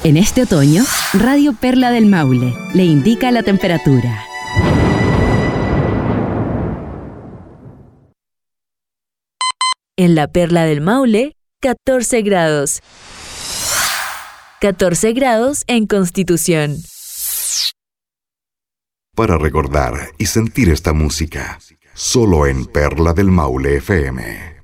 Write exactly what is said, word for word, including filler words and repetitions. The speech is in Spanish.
En este otoño, Radio Perla del Maule le indica la temperatura. En la Perla del Maule, catorce grados. catorce grados en Constitución. Para recordar y sentir esta música, solo en Perla del Maule F M.